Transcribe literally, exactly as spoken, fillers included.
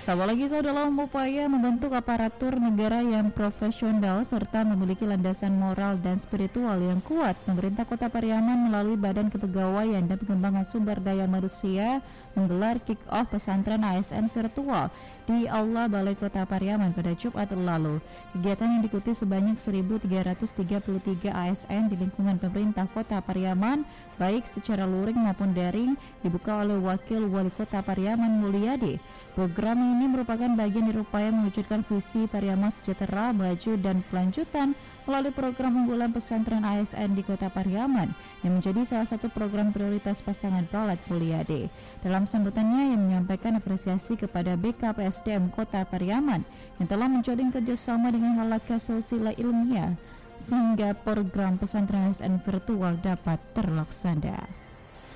Sama lagi dalam upaya membentuk aparatur negara yang profesional serta memiliki landasan moral dan spiritual yang kuat, pemerintah Kota Pariaman melalui Badan Kepegawaian dan Pengembangan Sumber Daya Manusia menggelar kick-off pesantren A S N virtual di Aula Balai Kota Pariaman pada Jumat lalu. Kegiatan yang diikuti sebanyak seribu tiga ratus tiga puluh tiga A S N di lingkungan pemerintah Kota Pariaman, baik secara luring maupun daring, dibuka oleh Wakil Wali Kota Pariaman Mulyadi. Program ini merupakan bagian dari upaya mewujudkan visi Pariaman sejahtera, maju dan kelanjutan melalui program unggulan pesantren A S N di Kota Pariaman yang menjadi salah satu program prioritas pasangan Pralat Mulyadi. Dalam sambutannya, yang menyampaikan apresiasi kepada B K P S D M Kota Pariaman yang telah menjalin kerjasama dengan Halaka Silsilah Ilmiah sehingga program pesantren A S N virtual dapat terlaksana.